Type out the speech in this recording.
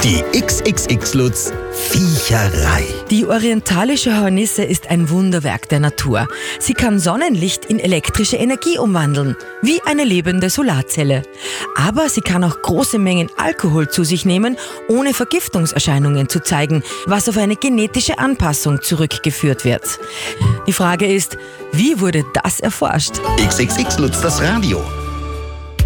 Die XXX-Lutz Viecherei. Die orientalische Hornisse ist ein Wunderwerk der Natur. Sie kann Sonnenlicht in elektrische Energie umwandeln, wie eine lebende Solarzelle. Aber sie kann auch große Mengen Alkohol zu sich nehmen, ohne Vergiftungserscheinungen zu zeigen, was auf eine genetische Anpassung zurückgeführt wird. Die Frage ist, wie wurde das erforscht? XXX-Lutz das Radio.